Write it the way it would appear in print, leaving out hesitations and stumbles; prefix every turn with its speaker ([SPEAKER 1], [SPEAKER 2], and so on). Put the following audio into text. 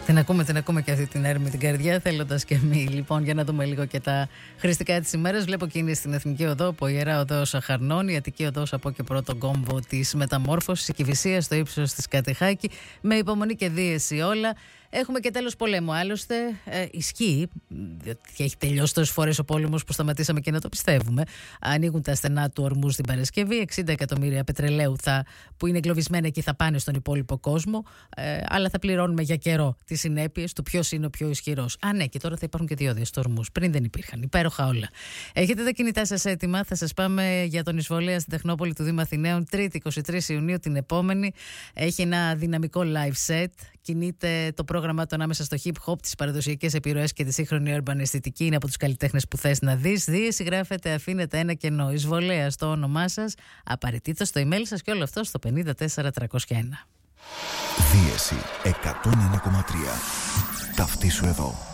[SPEAKER 1] Την ακούμε και αυτή την έρμη την καρδιά, θέλοντας και εμεί. Λοιπόν, για να δούμε λίγο και τα χρηστικά της ημέρας. Βλέπω κίνηση στην Εθνική Οδό, από Ιερά Οδός Αχαρνών, η Αττική Οδός από και πρώτο κόμβο της Μεταμόρφωσης, η Κηφισία στο ύψος της Κατεχάκη, με υπομονή και δίεση όλα. Έχουμε και τέλος πολέμου. Άλλωστε, ισχύει, διότι έχει τελειώσει τόσες φορές ο πόλεμος που σταματήσαμε και να το πιστεύουμε. Ανοίγουν τα στενά του ορμού στην Παρασκευή. 60 εκατομμύρια πετρελαίου που είναι εγκλωβισμένα εκεί θα πάνε στον υπόλοιπο κόσμο. Αλλά θα πληρώνουμε για καιρό τις συνέπειες του ποιος είναι ο πιο ισχυρός. Ναι, και τώρα θα υπάρχουν και διώδες ορμούς. Πριν δεν υπήρχαν. Υπέροχα όλα. Έχετε τα κινητά σας έτοιμα. Θα σας πάμε για τον εισβολέα στην Τεχνόπολη του Δήμου Αθηναίων, 3η 23 Ιουνίου την επόμενη. Έχει ένα δυναμικό live set. Κινείται το πρόγραμμα του ανάμεσα στο hip hop, τις παραδοσιακές επιρροές και τη σύγχρονη urban αισθητική. Είναι από τους καλλιτέχνες που θες να δεις. Δίεση γράφετε, αφήνετε ένα κενό. Εισβολέα στο όνομά σας, απαραίτητο στο email σας και όλο αυτό στο 54301.
[SPEAKER 2] Δίεση 101,3. Ταυτίσου εδώ.